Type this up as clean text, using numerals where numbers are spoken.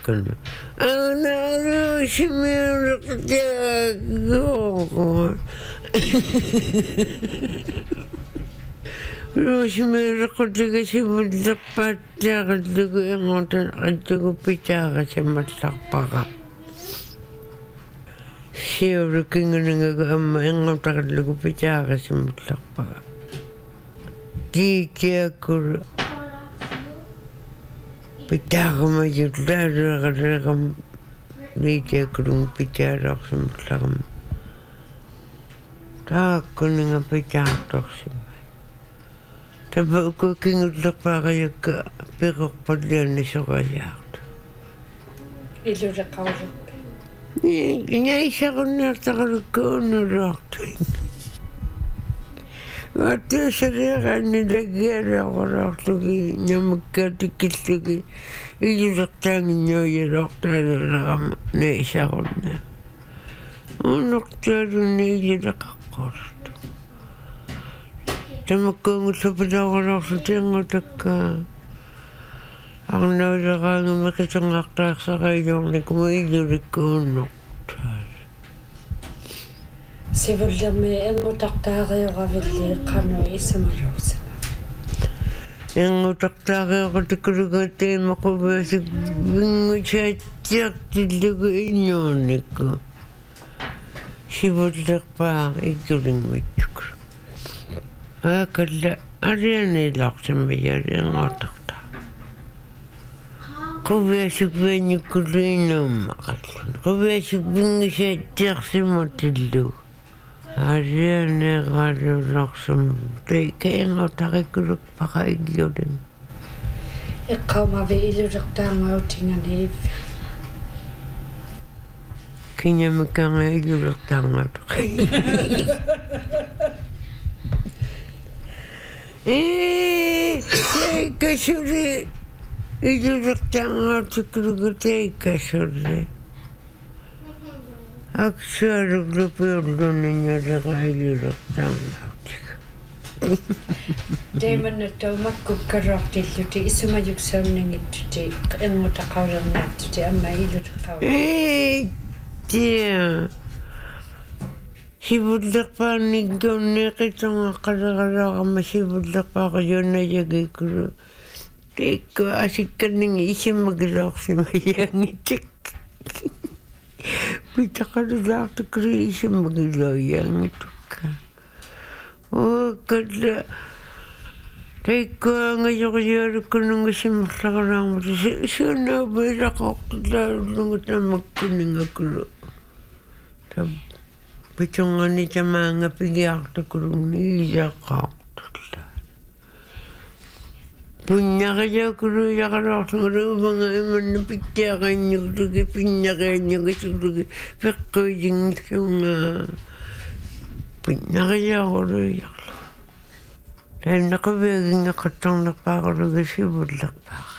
kan. Ana simir jago. Rosemary ko tiga si dapat jaga tiga yang ngotot tiga bicara sama sakpaka. Siapa kingen nga yang ngotot tiga bicara sama sakpaka. Tiga kur bicara macam dah kam tiga kurung bicara sama sakam. Tak kuninga bicara sama. Tapi aku ingin pakai ke perok padian ni sokayak. Ilu rekau. Nya isa ko na takal ko na rakto. Waktu saya kan ni lagi ada orang rakto ki nya magkatikit ki. Ilu raktang nya ya rakto na ni isa ko na. Rakto ni ilu rakakor. Tama ko sa orang tengok taka. Ang nawala nga makisangaktak sa kayo ni kumailuri ko noktar. Sivulami ang utaktakay o kavili kano isamarosa. Ang utaktakay ako tikurugate makubasig bingo siya tiyak tiligo inyo ni ko. Sivulak pa ang ikuling matyuk. Kala, ariyan nilak sa mayari ang otak. Kubesik benyo kulino makatlan. Kubesik bingo siya tiyak si matilo. Ariyan nilak sa mayari. Kaya ang otak ikuluk pa kaigyo din. Ikaw mabi ilu rektang o tinganib. Kanya magkanga ilulak tanga to kayo. Kasuri. Ilulak tanga to kurugate kasuri. Aksar glupurdo ninyo na ilulak tanga. Daiman na ito magkukarok tiluti isumayuk sa nangit tuti. Ang mutakawang na tuti ang mailu rekau. Tiya. Sibulak pa ni Gawne kita nga kara-kara ka masibulak pa kayo na yagay ko. Teko, asik ka nang isim maglak si Mayangit. Pita ka na lakto ka rin isim maglayang ito ka. O, kada. Teko, ngayon kaya ko nang isim maglak mo. Siya na ba ako dahil na magkuning ako. Pitong ni mga pigiyak na kurung niya ka. Punya kaya kuru ya kalau sungguh mga iman na pityakan niyo tugi pinyakan niyo tugi pekojing sunga. Punya kaya kuru ya. Dan nakabaging nakatang na pa ako tugi sibulak pa.